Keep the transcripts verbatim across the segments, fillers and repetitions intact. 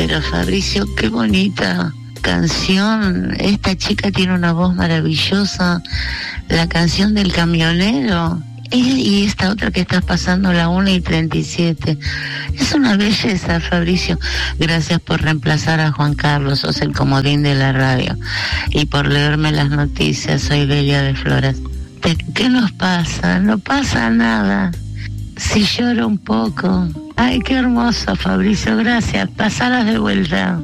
pero Fabricio, qué bonita canción. Esta chica tiene una voz maravillosa. La canción del camionero. Y esta otra que estás pasando, la una y treinta y siete. Es una belleza, Fabricio. Gracias por reemplazar a Juan Carlos, sos el comodín de la radio. Y por leerme las noticias, soy Delia de Flores. ¿Qué nos pasa? No pasa nada. Si lloro un poco. Ay, qué hermoso, Fabricio, gracias. Pasalas de vuelta.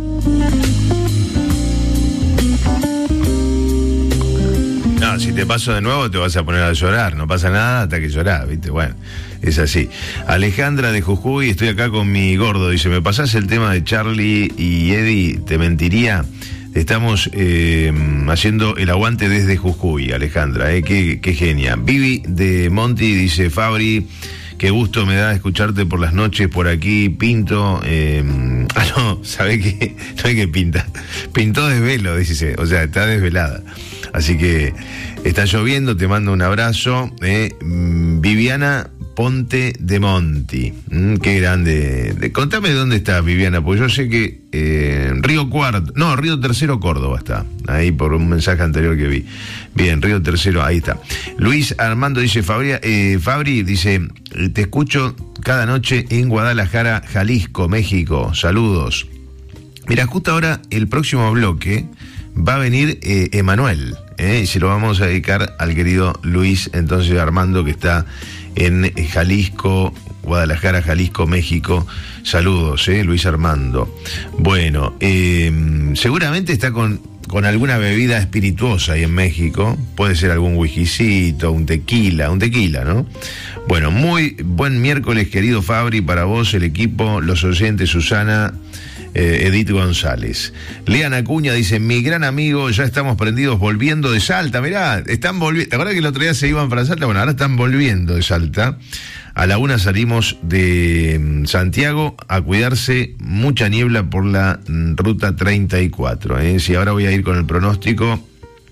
No, si te paso de nuevo te vas a poner a llorar, no pasa nada hasta que llorás, ¿viste? Bueno, es así. Alejandra de Jujuy, estoy acá con mi gordo, dice, ¿me pasás el tema de Charlie y Eddie? Te mentiría. Estamos eh, haciendo el aguante desde Jujuy, Alejandra, ¿eh? Qué, qué genia. Vivi de Monti dice, Fabri, qué gusto me da escucharte por las noches por aquí, Pinto. Eh, ah, no, ¿sabe qué? No hay que pinta. Pintó desvelo, dice, o sea, está desvelada. Así que está lloviendo, te mando un abrazo. Eh, Viviana Ponte de Monti. Mm, qué grande. De, contame dónde está Viviana, porque yo sé que eh, Río Cuarto, no, Río Tercero, Córdoba está. Ahí por un mensaje anterior que vi. Bien, Río Tercero, ahí está. Luis Armando dice, Fabri, eh, Fabri dice, te escucho cada noche en Guadalajara, Jalisco, México. Saludos. Mira, justo ahora el próximo bloque va a venir eh, Emanuel, eh, y se lo vamos a dedicar al querido Luis, entonces Armando, que está en Jalisco, Guadalajara, Jalisco, México. Saludos, eh, Luis Armando. Bueno, eh, seguramente está con, con alguna bebida espirituosa ahí en México. Puede ser algún whiskycito, un tequila, un tequila, ¿no? Bueno, muy buen miércoles, querido Fabri, para vos, el equipo, los oyentes, Susana, Eh, Edith González. Leana Acuña dice, mi gran amigo, ya estamos prendidos volviendo de Salta. Mirá, están volviendo. ¿Te acuerdas que el otro día se iban para Salta? Bueno, ahora están volviendo de Salta. A la una salimos de Santiago a cuidarse, mucha niebla por la ruta treinta y cuatro. ¿eh? Sí, ahora voy a ir con el pronóstico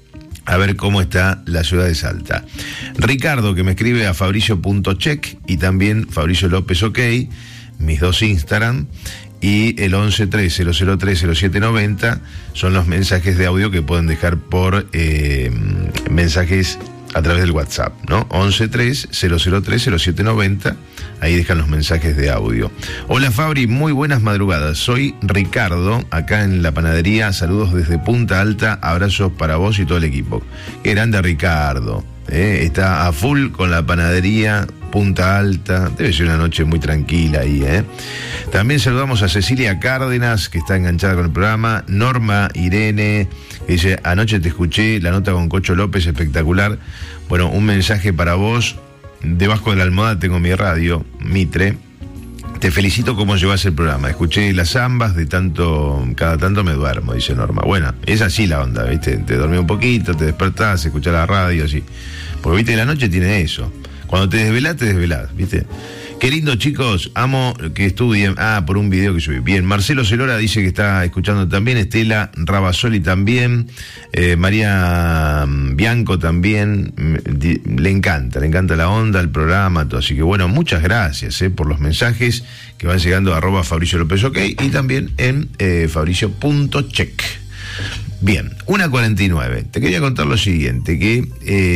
a ver cómo está la ciudad de Salta. Ricardo, que me escribe a fabricio punto check, y también Fabricio López OK, mis dos Instagram. Y el once tres cero cero tres cero siete noventa son los mensajes de audio que pueden dejar por eh, mensajes a través del WhatsApp, ¿no? once tres cero cero tres cero siete noventa, ahí dejan los mensajes de audio. Hola Fabri, muy buenas madrugadas, soy Ricardo, acá en la panadería, saludos desde Punta Alta, abrazos para vos y todo el equipo. Qué grande Ricardo, ¿eh? Está a full con la panadería Punta Alta, debe ser una noche muy tranquila ahí, ¿eh? También saludamos a Cecilia Cárdenas, que está enganchada con el programa, Norma Irene, que dice, anoche te escuché, la nota con Cocho López, espectacular. Bueno, un mensaje para vos, debajo de la almohada tengo mi radio, Mitre, te felicito cómo llevas el programa, escuché las zambas, de tanto, cada tanto me duermo, dice Norma. Bueno, es así la onda, ¿viste? Te dormí un poquito, te despertás, escuchás la radio, así. Porque, ¿viste? La noche tiene eso. Cuando te desvelás, te desvelás, ¿viste? Qué lindo, chicos, amo que estudien. Ah, por un video que subí. Bien, Marcelo Celora dice que está escuchando también, Estela Rabasoli también, eh, María Bianco también, le encanta, le encanta la onda, el programa, todo. Así que bueno, muchas gracias eh, por los mensajes que van llegando a arroba Fabricio López OK y también en eh, fabricio punto check. Bien, una cuarenta y nueve. Te quería contar lo siguiente, que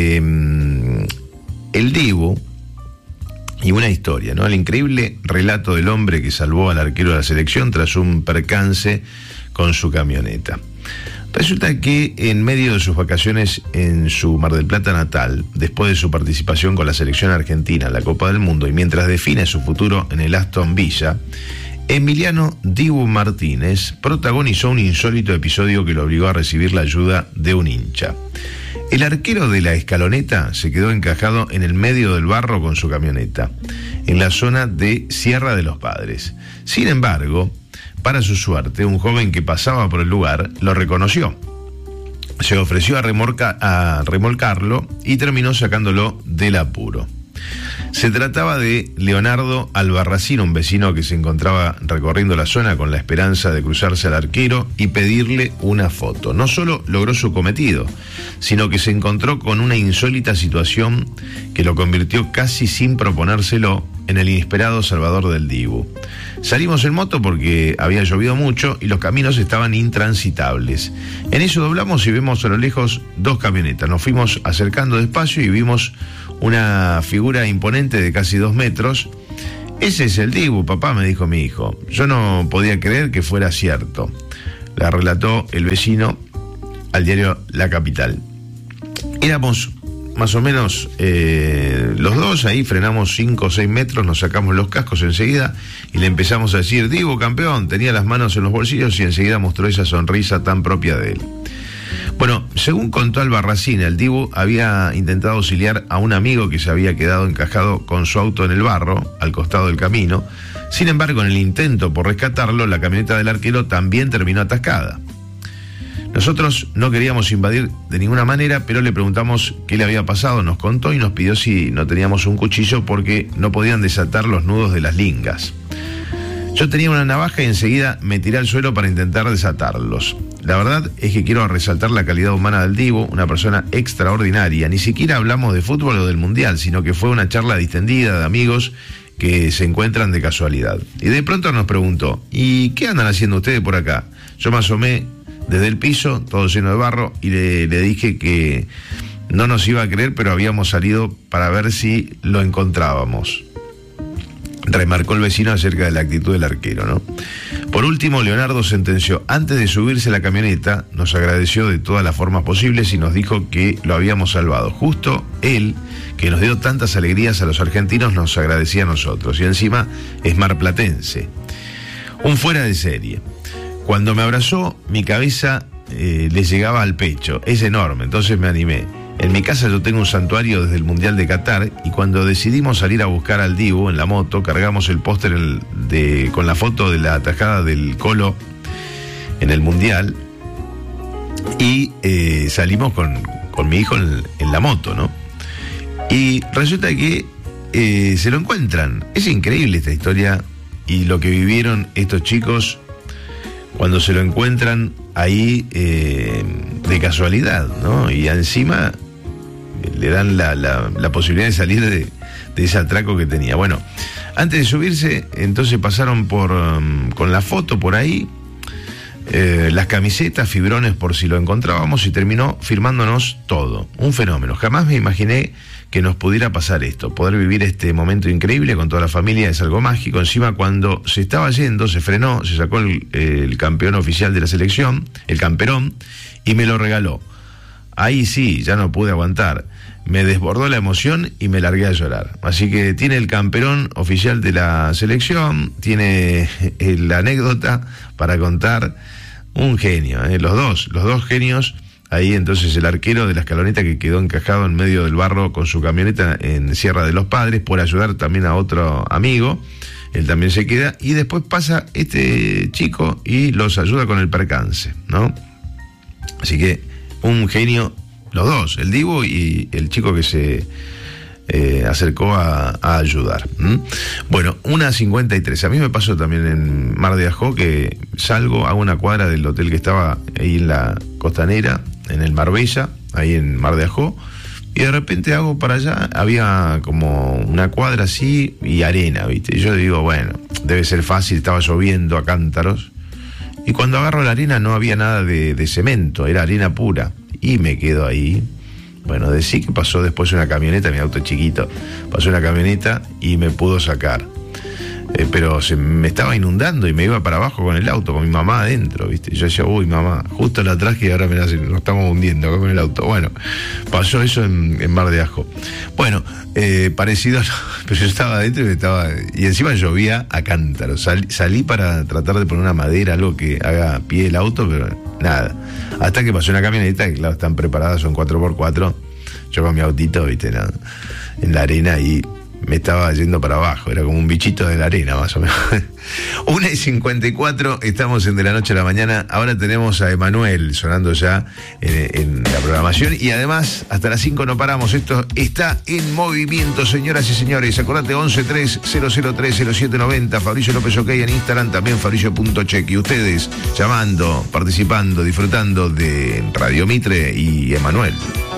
eh, el Dibu y una historia, ¿no? El increíble relato del hombre que salvó al arquero de la selección tras un percance con su camioneta. Resulta que en medio de sus vacaciones en su Mar del Plata natal, después de su participación con la selección argentina en la Copa del Mundo y mientras define su futuro en el Aston Villa, Emiliano Dibu Martínez protagonizó un insólito episodio que lo obligó a recibir la ayuda de un hincha. El arquero de la Escaloneta se quedó encajado en el medio del barro con su camioneta, en la zona de Sierra de los Padres. Sin embargo, para su suerte, un joven que pasaba por el lugar lo reconoció. Se ofreció a, remolca, a remolcarlo y terminó sacándolo del apuro. Se trataba de Leonardo Albarracín, un vecino que se encontraba recorriendo la zona con la esperanza de cruzarse al arquero y pedirle una foto. No solo logró su cometido, sino que se encontró con una insólita situación que lo convirtió casi sin proponérselo en el inesperado salvador del Dibu. Salimos en moto porque había llovido mucho y los caminos estaban intransitables. En eso doblamos y vemos a lo lejos dos camionetas. Nos fuimos acercando despacio y vimos una figura imponente de casi dos metros. Ese es el Dibu, papá, me dijo mi hijo. Yo no podía creer que fuera cierto. La relató el vecino al diario La Capital. Éramos más o menos eh, los dos, ahí frenamos cinco o seis metros, nos sacamos los cascos enseguida y le empezamos a decir: Dibu, campeón. Tenía las manos en los bolsillos y enseguida mostró esa sonrisa tan propia de él. Bueno, según contó Albarracín, el Dibu había intentado auxiliar a un amigo que se había quedado encajado con su auto en el barro, al costado del camino. Sin embargo, en el intento por rescatarlo, la camioneta del arquero también terminó atascada. Nosotros no queríamos invadir de ninguna manera, pero le preguntamos qué le había pasado, nos contó y nos pidió si no teníamos un cuchillo porque no podían desatar los nudos de las lingas. Yo tenía una navaja y enseguida me tiré al suelo para intentar desatarlos. La verdad es que quiero resaltar la calidad humana del Dibu, una persona extraordinaria. Ni siquiera hablamos de fútbol o del mundial, sino que fue una charla distendida de amigos que se encuentran de casualidad. Y de pronto nos preguntó: ¿y qué andan haciendo ustedes por acá? Yo me asomé desde el piso, todo lleno de barro, y le, le dije que no nos iba a creer, pero habíamos salido para ver si lo encontrábamos. Remarcó el vecino acerca de la actitud del arquero, ¿no? Por último, Leonardo sentenció: antes de subirse a la camioneta, nos agradeció de todas las formas posibles y nos dijo que lo habíamos salvado. Justo él, que nos dio tantas alegrías a los argentinos, nos agradecía a nosotros. Y encima es marplatense. Un fuera de serie. Cuando me abrazó, mi cabeza eh, le llegaba al pecho. Es enorme, entonces me animé. En mi casa yo tengo un santuario desde el Mundial de Qatar y cuando decidimos salir a buscar al Dibu en la moto, cargamos el póster de, con la foto de la atajada del Colo en el Mundial y eh, salimos con, con mi hijo en, en la moto, ¿no? Y resulta que eh, se lo encuentran. Es increíble esta historia y lo que vivieron estos chicos cuando se lo encuentran ahí eh, de casualidad, ¿no? Y encima le dan la, la, la posibilidad de salir de, de ese atraco que tenía. Bueno, antes de subirse, entonces pasaron por um, con la foto por ahí, eh, las camisetas, fibrones por si lo encontrábamos, y terminó firmándonos todo. Un fenómeno. Jamás me imaginé que nos pudiera pasar esto. Poder vivir este momento increíble con toda la familia es algo mágico. Encima, cuando se estaba yendo, se frenó, se sacó el, el campeón oficial de la selección, el camperón, y me lo regaló. Ahí sí, ya no pude aguantar. Me desbordó la emoción y me largué a llorar. Así que tiene el camperón oficial de la selección, tiene la anécdota para contar. Un genio, ¿eh? Los dos, los dos genios. Ahí entonces el arquero de la Escaloneta, que quedó encajado en medio del barro con su camioneta en Sierra de los Padres por ayudar también a otro amigo. Él también se queda y después pasa este chico y los ayuda con el percance, ¿no? Así que un genio, los dos, el Dibu y el chico que se eh, acercó a, a ayudar. ¿Mm? Bueno, una cincuenta y tres. A mí me pasó también en Mar de Ajó que salgo, hago una cuadra del hotel que estaba ahí en la costanera, en el Marbella, ahí en Mar de Ajó, y de repente hago para allá, había como una cuadra así y arena, ¿viste? Y yo digo, bueno, debe ser fácil, estaba lloviendo a cántaros, y cuando agarro la arena no había nada de, de cemento, era arena pura, y me quedo ahí. Bueno, decí que pasó después una camioneta, mi auto es chiquito, pasó una camioneta y me pudo sacar. Eh, pero se me estaba inundando y me iba para abajo con el auto, con mi mamá adentro, ¿viste? Yo decía, uy, mamá, justo la traje y ahora me la, nos estamos hundiendo acá con el auto. Bueno, pasó eso en, en Mar de Ajó. Bueno, eh, parecido, pero yo estaba adentro y, me estaba, y encima llovía a cántaros. Sal, salí para tratar de poner una madera, algo que haga pie el auto, pero nada. Hasta que pasó una camioneta, que claro, están preparadas, son cuatro por cuatro. Yo con mi autito, ¿viste? Nada, en la arena y me estaba yendo para abajo, era como un bichito de la arena más o menos. Una y cincuenta y cuatro, estamos en De la Noche a la Mañana. Ahora tenemos a Emanuel sonando ya en, en la programación, y además hasta las cinco no paramos. Esto está en movimiento, señoras y señores. Acordate, once tres cero cero tres cero siete noventa, Fabricio López OK en Instagram, también Fabricio punto check. Y ustedes llamando, participando, disfrutando de Radio Mitre y Emanuel.